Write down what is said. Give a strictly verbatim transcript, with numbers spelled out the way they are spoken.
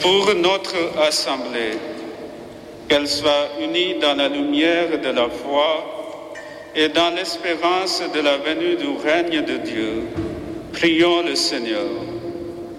Pour notre assemblée, qu'elle soit unie dans la lumière de la foi et dans l'espérance de la venue du règne de Dieu, prions le Seigneur.